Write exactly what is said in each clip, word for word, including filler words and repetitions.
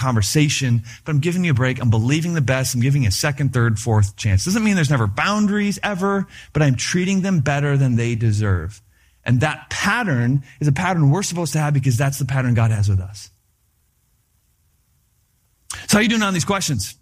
conversation, but I'm giving you a break. I'm believing the best. I'm giving you a second, third, fourth chance. Doesn't mean there's never boundaries ever, but I'm treating them better than they deserve. And that pattern is a pattern we're supposed to have because that's the pattern God has with us. So how are you doing on these questions?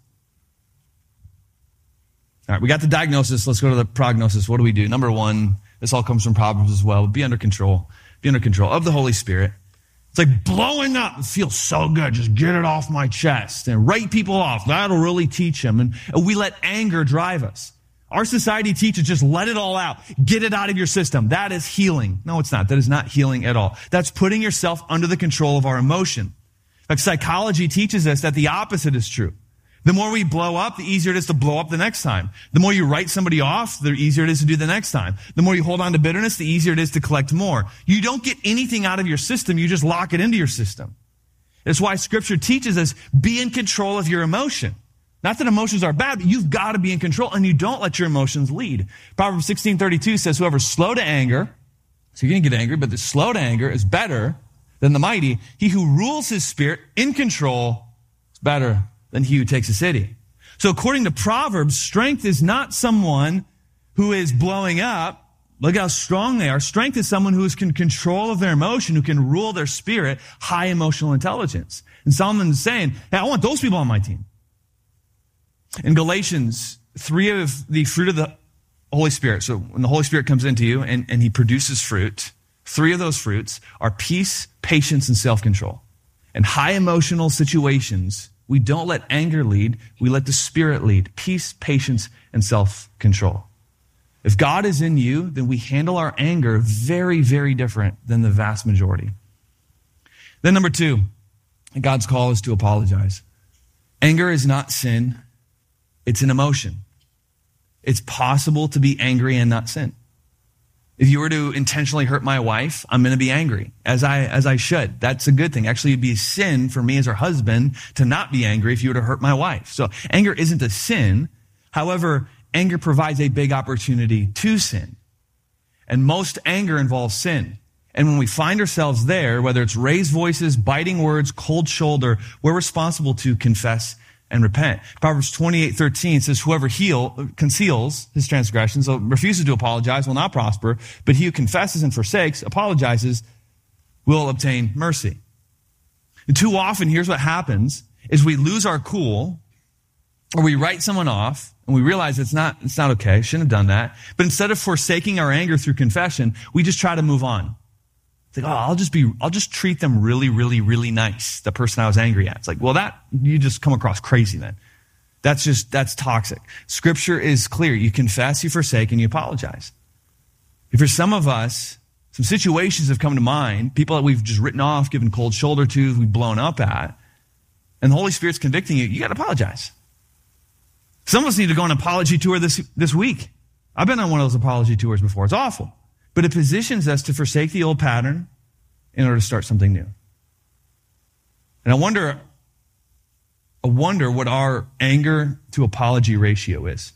All right, we got the diagnosis. Let's go to the prognosis. What do we do? Number one, this all comes from Proverbs as well. Be under control. Be under control of the Holy Spirit. It's like blowing up. It feels so good. Just get it off my chest and write people off. That'll really teach them. And we let anger drive us. Our society teaches just let it all out. Get it out of your system. That is healing. No, it's not. That is not healing at all. That's putting yourself under the control of our emotion. In fact, psychology teaches us that the opposite is true. The more we blow up, the easier it is to blow up the next time. The more you write somebody off, the easier it is to do the next time. The more you hold on to bitterness, the easier it is to collect more. You don't get anything out of your system. You just lock it into your system. That's why Scripture teaches us, be in control of your emotion. Not that emotions are bad, but you've got to be in control, and you don't let your emotions lead. Proverbs sixteen thirty-two says, whoever's slow to anger, so you're going to get angry, but the slow to anger is better than the mighty. He who rules his spirit in control is better than he who takes a city. So according to Proverbs, strength is not someone who is blowing up. Look how strong they are. Strength is someone who is in control of their emotion, who can rule their spirit, high emotional intelligence. And Solomon's saying, hey, I want those people on my team. In Galatians, three of the fruit of the Holy Spirit. So when the Holy Spirit comes into you and, and he produces fruit, three of those fruits are peace, patience, and self-control. In high emotional situations, we don't let anger lead. We let the Spirit lead. Peace, patience, and self-control. If God is in you, then we handle our anger very, very different than the vast majority. Then number two, God's call is to apologize. Anger is not sin. It's an emotion. It's possible to be angry and not sin. If you were to intentionally hurt my wife, I'm going to be angry, as I as I should. That's a good thing. Actually, it'd be a sin for me as her husband to not be angry if you were to hurt my wife. So anger isn't a sin. However, anger provides a big opportunity to sin. And most anger involves sin. And when we find ourselves there, whether it's raised voices, biting words, cold shoulder, we're responsible to confess and repent. Proverbs twenty-eight thirteen says, whoever heal, conceals his transgressions, so refuses to apologize, will not prosper, but he who confesses and forsakes, apologizes, will obtain mercy. And too often, here's what happens, is we lose our cool, or we write someone off, and we realize it's not, it's not okay, shouldn't have done that, but instead of forsaking our anger through confession, we just try to move on. It's like, oh, I'll just be, I'll just treat them really, really, really nice, the person I was angry at. It's like, well, that, you just come across crazy then. That's just, that's toxic. Scripture is clear. You confess, you forsake, and you apologize. If for some of us, some situations have come to mind, people that we've just written off, given cold shoulder to, we've blown up at, and the Holy Spirit's convicting you, you got to apologize. Some of us need to go on an apology tour this, this week. I've been on one of those apology tours before. It's awful. But it positions us to forsake the old pattern in order to start something new. And I wonder, I wonder what our anger to apology ratio is.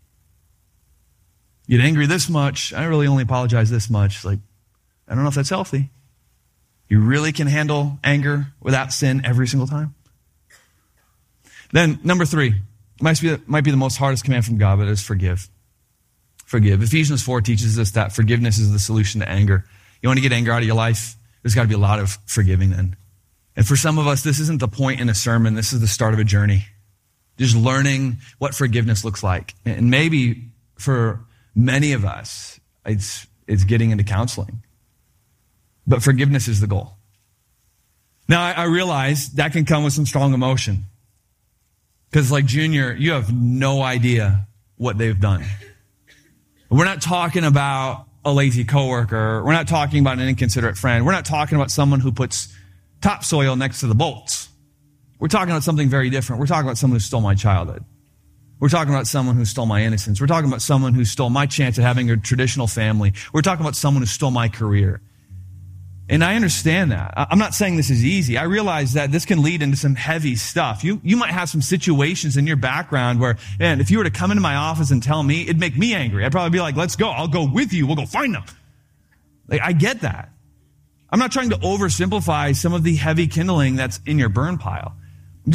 You get angry this much, I really only apologize this much. Like, I don't know if that's healthy. You really can handle anger without sin every single time? Then, number three, might be, might be the most hardest command from God, but it's forgive. Forgive. Ephesians four teaches us that forgiveness is the solution to anger. You want to get anger out of your life? There's got to be a lot of forgiving then. And for some of us, this isn't the point in a sermon. This is the start of a journey. Just learning what forgiveness looks like. And maybe for many of us, it's, it's getting into counseling. But forgiveness is the goal. Now, I, I realize that can come with some strong emotion. Because like Junior, you have no idea what they've done. We're not talking about a lazy coworker. We're not talking about an inconsiderate friend. We're not talking about someone who puts topsoil next to the bolts. We're talking about something very different. We're talking about someone who stole my childhood. We're talking about someone who stole my innocence. We're talking about someone who stole my chance at having a traditional family. We're talking about someone who stole my career. And I understand that. I'm not saying this is easy. I realize that this can lead into some heavy stuff. You you might have some situations in your background where, man, if you were to come into my office and tell me, it'd make me angry. I'd probably be like, let's go. I'll go with you. We'll go find them. Like, I get that. I'm not trying to oversimplify some of the heavy kindling that's in your burn pile.